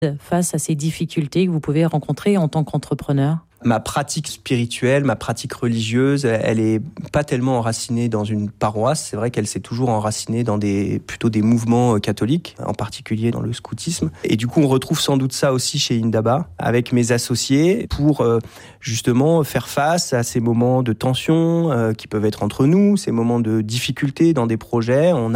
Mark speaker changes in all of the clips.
Speaker 1: face à ces difficultés que vous pouvez rencontrer en tant qu'entrepreneur ?
Speaker 2: Ma pratique spirituelle, ma pratique religieuse, elle est pas tellement enracinée dans une paroisse. C'est vrai qu'elle s'est toujours enracinée dans plutôt des mouvements catholiques, en particulier dans le scoutisme. Et du coup, on retrouve sans doute ça aussi chez Indaba, avec mes associés, pour justement faire face à ces moments de tension qui peuvent être entre nous, ces moments de difficulté dans des projets. On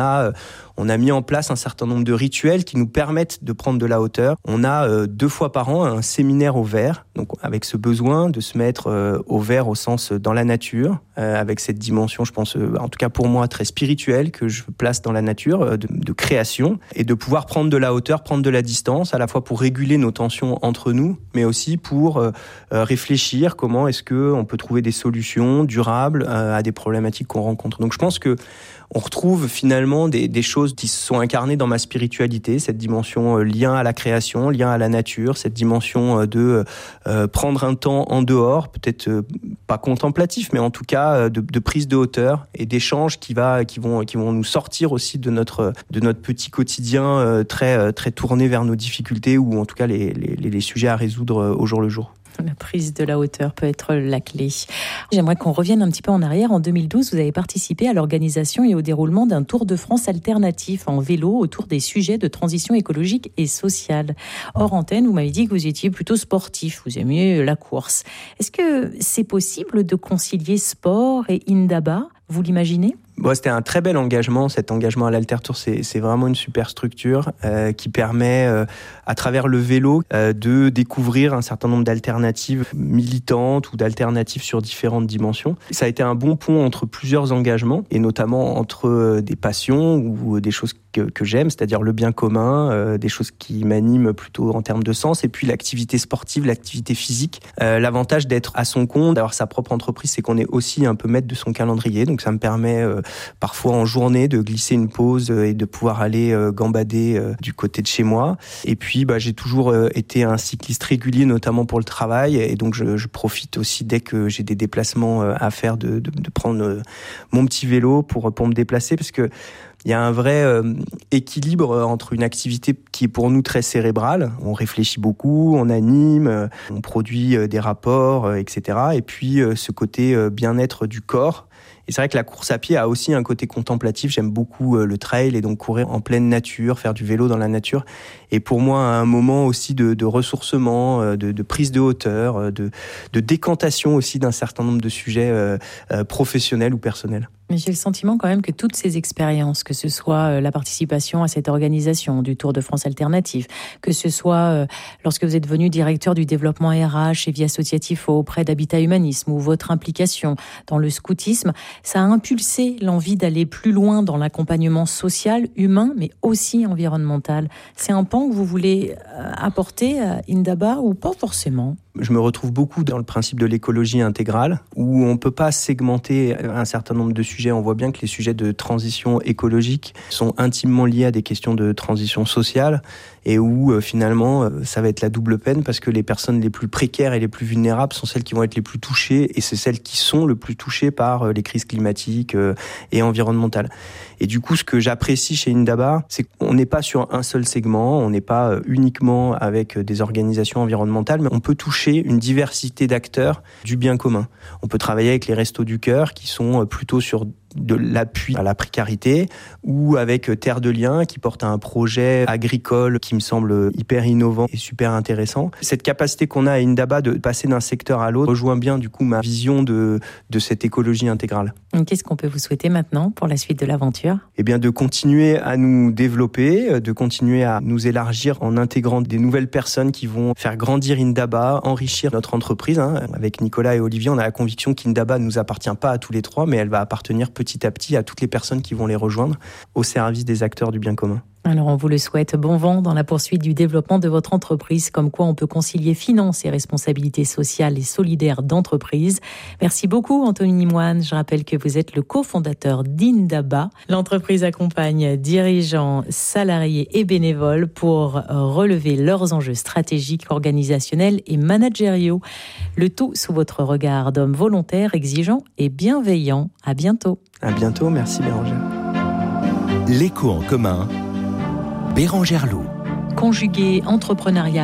Speaker 2: a mis en place un certain nombre de rituels qui nous permettent de prendre de la hauteur. On a 2 fois par an un séminaire au vert, donc avec ce besoin de se mettre au vert au sens dans la nature, avec cette dimension, je pense, en tout cas pour moi, très spirituelle que je place dans la nature, de création, et de pouvoir prendre de la hauteur, prendre de la distance, à la fois pour réguler nos tensions entre nous, mais aussi pour réfléchir comment est-ce qu'on peut trouver des solutions durables à des problématiques qu'on rencontre. Donc je pense que on retrouve finalement des choses qui se sont incarnées dans ma spiritualité, cette dimension lien à la création, lien à la nature, cette dimension de prendre un temps en dehors, peut-être pas contemplatif, mais en tout cas de prise de hauteur et d'échanges qui vont nous sortir aussi de notre petit quotidien très tourné vers nos difficultés ou en tout cas les sujets à résoudre au jour le jour.
Speaker 1: La prise de la hauteur peut être la clé. J'aimerais qu'on revienne un petit peu en arrière. En 2012, vous avez participé à l'organisation et au déroulement d'un Tour de France alternatif en vélo autour des sujets de transition écologique et sociale. Hors antenne, vous m'avez dit que vous étiez plutôt sportif, vous aimiez la course. Est-ce que c'est possible de concilier sport et Indaba ? Vous l'imaginez ?
Speaker 2: C'était un très bel engagement. Cet engagement à l'Altertour, c'est vraiment une super structure qui permet, à travers le vélo, de découvrir un certain nombre d'alternatives militantes ou d'alternatives sur différentes dimensions. Ça a été un bon pont entre plusieurs engagements, et notamment entre des passions ou des choses que j'aime, c'est-à-dire le bien commun, des choses qui m'animent plutôt en termes de sens, et puis l'activité sportive, l'activité physique. L'avantage d'être à son compte, d'avoir sa propre entreprise, c'est qu'on est aussi un peu maître de son calendrier, donc ça me permet parfois en journée de glisser une pause et de pouvoir aller gambader du côté de chez moi. Et puis j'ai toujours été un cycliste régulier, notamment pour le travail, et donc je profite aussi dès que j'ai des déplacements à faire de prendre mon petit vélo pour me déplacer, parce que il y a un vrai équilibre entre une activité qui est pour nous très cérébrale. On réfléchit beaucoup, on anime, on produit des rapports, etc. Et puis ce côté bien-être du corps. Et c'est vrai que la course à pied a aussi un côté contemplatif. J'aime beaucoup le trail et donc courir en pleine nature, faire du vélo dans la nature. Et pour moi, un moment aussi de ressourcement, de prise de hauteur, de décantation aussi d'un certain nombre de sujets professionnels ou personnels.
Speaker 1: Mais j'ai le sentiment quand même que toutes ces expériences, que ce soit la participation à cette organisation du Tour de France alternatif, que ce soit lorsque vous êtes devenu directeur du développement RH et vie associatif auprès d'Habitat Humanisme, ou votre implication dans le scoutisme, ça a impulsé l'envie d'aller plus loin dans l'accompagnement social, humain, mais aussi environnemental. C'est un pan que vous voulez apporter à Indaba ou pas forcément ?
Speaker 2: Je me retrouve beaucoup dans le principe de l'écologie intégrale, où on ne peut pas segmenter un certain nombre de sujets. On voit bien que les sujets de transition écologique sont intimement liés à des questions de transition sociale, et où finalement ça va être la double peine, parce que les personnes les plus précaires et les plus vulnérables sont celles qui vont être les plus touchées, et c'est celles qui sont le plus touchées par les crises climatiques et environnementales. Et du coup, ce que j'apprécie chez Indaba, c'est qu'on n'est pas sur un seul segment, on n'est pas uniquement avec des organisations environnementales, mais on peut toucher une diversité d'acteurs du bien commun. On peut travailler avec les Restos du Cœur, qui sont plutôt sur de l'appui à la précarité, ou avec Terre de Liens, qui porte un projet agricole qui me semble hyper innovant et super intéressant. Cette capacité qu'on a à Indaba de passer d'un secteur à l'autre rejoint bien du coup ma vision de cette écologie intégrale.
Speaker 1: Qu'est-ce qu'on peut vous souhaiter maintenant pour la suite de l'aventure ?
Speaker 2: Eh bien, de continuer à nous développer, de continuer à nous élargir en intégrant des nouvelles personnes qui vont faire grandir Indaba, enrichir notre entreprise. Avec Nicolas et Olivier, on a la conviction qu'Indaba ne nous appartient pas à tous les trois, mais elle va appartenir petit à petit à toutes les personnes qui vont les rejoindre au service des acteurs du bien commun.
Speaker 1: Alors on vous le souhaite, bon vent dans la poursuite du développement de votre entreprise, comme quoi on peut concilier finance et responsabilité sociale et solidaire d'entreprise. Merci beaucoup Anthony Moine. Je rappelle que vous êtes le cofondateur d'Indaba. L'entreprise accompagne dirigeants, salariés et bénévoles pour relever leurs enjeux stratégiques, organisationnels et managériaux. Le tout sous votre regard d'homme volontaire, exigeant et bienveillant. À bientôt.
Speaker 2: À bientôt, merci Bérangère.
Speaker 3: L'écho en commun, Bérangère Loup.
Speaker 1: conjuguer entrepreneuriat